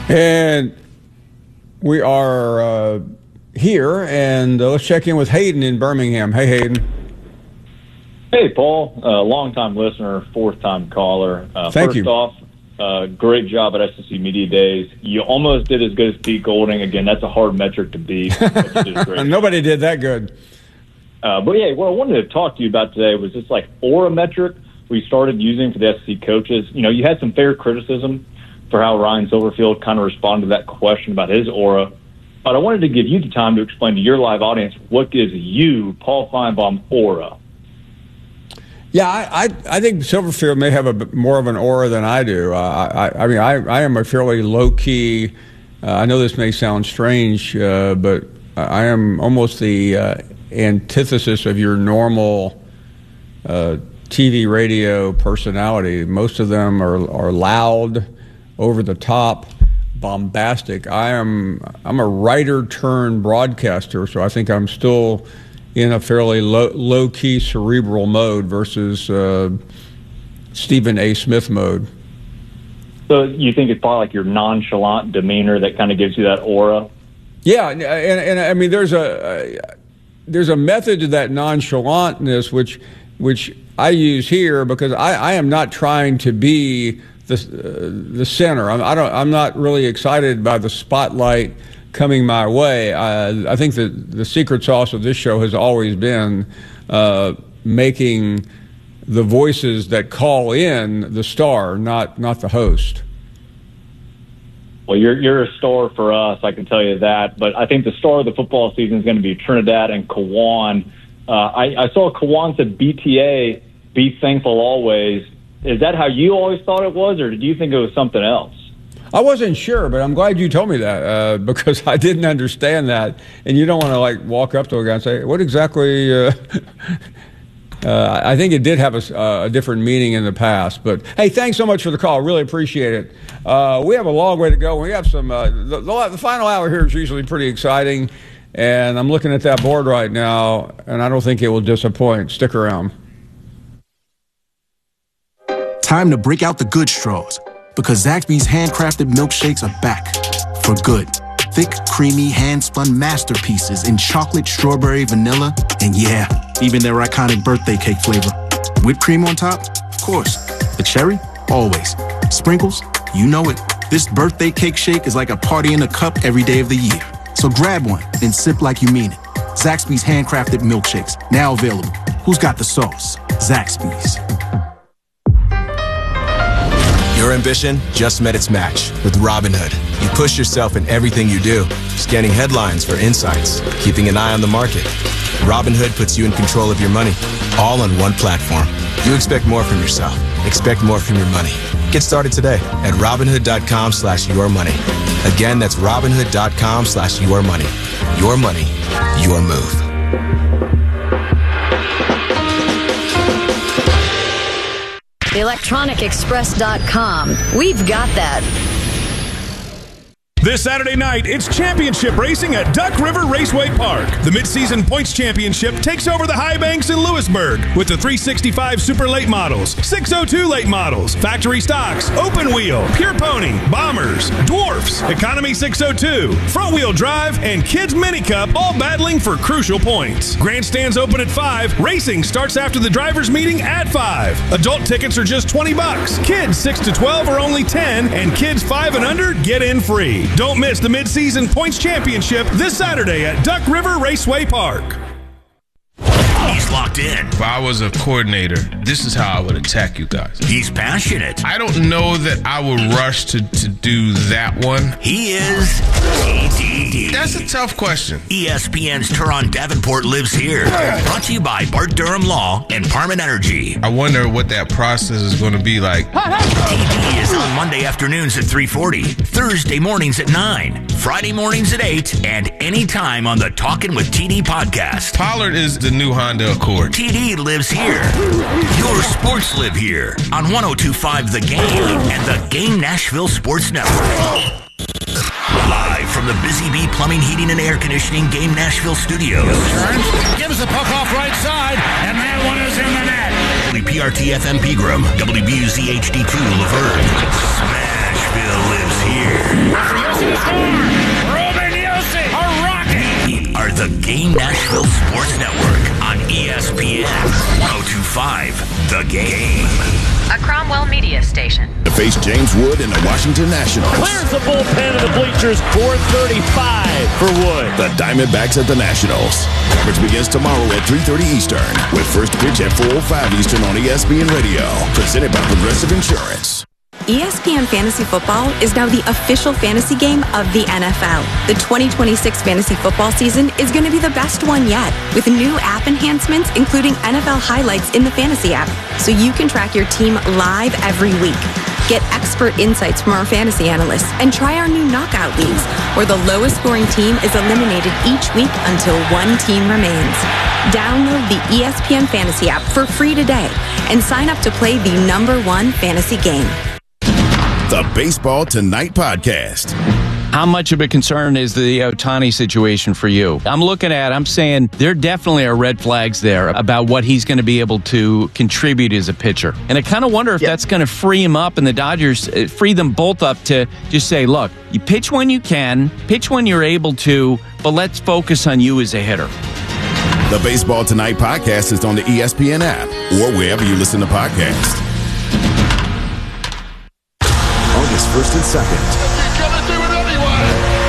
And we are here, and let's check in with Hayden in Birmingham. Hey, Hayden. Hey, Paul. Long-time listener, fourth-time caller. Thank you. First off, great job at SEC Media Days. You almost did as good as Pete Golding. Again, that's a hard metric to beat. But you did great. Nobody did that good. But, yeah, what I wanted to talk to you about today was this, aura metric we started using for the SEC coaches. You know, you had some fair criticism for how Ryan Silverfield kind of responded to that question about his aura. But I wanted to give you the time to explain to your live audience what gives you, Paul Finebaum, aura. Yeah, I think Silverfield may have more of an aura than I do. I mean, I am a fairly low-key, I know this may sound strange, but I am almost the antithesis of your normal TV, radio personality. Most of them are loud, over the top, bombastic. I'm a writer turned broadcaster, so I think I'm still in a fairly low-key cerebral mode versus Stephen A. Smith mode. So you think it's probably like your nonchalant demeanor that kind of gives you that aura? Yeah, and I mean there's a method to that nonchalantness which I use here because I am not trying to be the center. I'm not really excited by the spotlight coming my way. I think that the secret sauce of this show has always been making the voices that call in the star, not the host. Well, you're a star for us, I can tell you that. But I think the star of the football season is going to be Trinidad and Kawan. I saw Kawan said BTA, be thankful always. Is that how you always thought it was, or did you think it was something else? I wasn't sure, but I'm glad you told me that because I didn't understand that. And you don't want to walk up to a guy and say, "What exactly?" I think it did have a different meaning in the past. But hey, thanks so much for the call. Really appreciate it. We have a long way to go. We have some. The final hour here is usually pretty exciting, and I'm looking at that board right now, and I don't think it will disappoint. Stick around. Time to break out the good straws, because Zaxby's handcrafted milkshakes are back for good. Thick, creamy, hand-spun masterpieces in chocolate, strawberry, vanilla, and yeah, even their iconic birthday cake flavor. Whipped cream on top? Of course. The cherry? Always. Sprinkles? You know it. This birthday cake shake is like a party in a cup every day of the year. So grab one and sip like you mean it. Zaxby's handcrafted milkshakes, now available. Who's got the sauce? Zaxby's. Your ambition just met its match with Robinhood. You push yourself in everything you do, scanning headlines for insights, keeping an eye on the market. Robinhood puts you in control of your money, all on one platform. You expect more from yourself. Expect more from your money. Get started today at Robinhood.com/yourmoney. Again, that's Robinhood.com/yourmoney. Your money, your move. ElectronicExpress.com. We've got that. This Saturday night, it's championship racing at Duck River Raceway Park. The midseason points championship takes over the high banks in Lewisburg with the 365 Super Late Models, 602 Late Models, Factory Stocks, Open Wheel, Pure Pony, Bombers, Dwarfs, Economy 602, Front Wheel Drive, and Kids Mini Cup all battling for crucial points. Grandstands open at 5. Racing starts after the drivers' meeting at 5. Adult tickets are just $20. Kids 6 to 12 are only 10, and kids 5 and under get in free. Don't miss the mid-season points championship this Saturday at Duck River Raceway Park. He's locked in. If I was a coordinator, this is how I would attack you guys. He's passionate. I don't know that I would rush to do that one. He is TD. That's a tough question. ESPN's Teron Davenport lives here. Brought to you by Bart Durham Law and Parman Energy. I wonder what that process is going to be like. TD is on Monday afternoons at 3:40, Thursday mornings at 9, Friday mornings at 8, and anytime on the Talkin' with TD podcast. Pollard is the new Honda Accord. TD lives here. Your sports live here on 102.5 The Game and the Game Nashville Sports Network. Live from the Busy Bee Plumbing, Heating, and Air Conditioning Game Nashville Studios. Gives the puck off right side, and that one is in the net. WPRT FM Pegram, WBUZ HD2 Laverne. Smashville lives here. Game Nashville Sports Network on ESPN 102.5 The Game. A Cromwell media station. To face James Wood and the Washington Nationals. Clears the bullpen of the bleachers. 4:35 for Wood. The Diamondbacks at the Nationals. Coverage begins tomorrow at 3:30 Eastern with first pitch at 4:05 Eastern on ESPN Radio. Presented by Progressive Insurance. ESPN Fantasy Football is now the official fantasy game of the NFL. The 2026 fantasy football season is going to be the best one yet, with new app enhancements, including NFL highlights in the fantasy app, so you can track your team live every week. Get expert insights from our fantasy analysts and try our new knockout leagues, where the lowest scoring team is eliminated each week until one team remains. Download the ESPN Fantasy app for free today and sign up to play the #1 fantasy game. The Baseball Tonight podcast. How much of a concern is the Ohtani situation for you? I'm saying there definitely are red flags there about what he's going to be able to contribute as a pitcher. And I kind of wonder if that's going to free him up and the Dodgers free them both up to just say, look, you pitch when you can, pitch when you're able to, but let's focus on you as a hitter. The Baseball Tonight podcast is on the ESPN app or wherever you listen to podcasts. August 1st and 2nd. You're gonna do it anyway.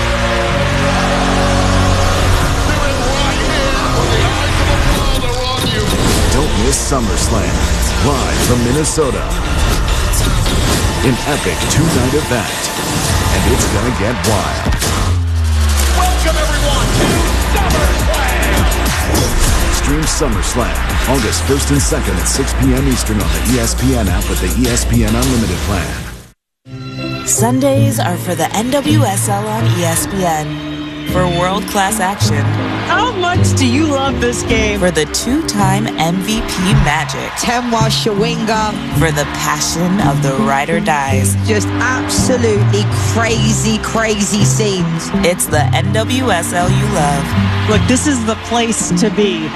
Do it right here. The eyes of the world are on you. Don't miss SummerSlam, live from Minnesota. An epic two-night event, and it's gonna get wild. Welcome everyone to SummerSlam. Stream SummerSlam August 1st and 2nd at 6 p.m. Eastern on the ESPN app with the ESPN Unlimited plan. Sundays are for the NWSL on ESPN. For world-class action. How much do you love this game? For the two-time MVP Magic. Temwa Shawinga. For the passion of the ride or dies. Just absolutely crazy, crazy scenes. It's the NWSL you love. Look, this is the place to be.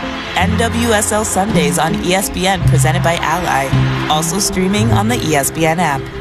NWSL Sundays on ESPN, presented by Ally. Also streaming on the ESPN app.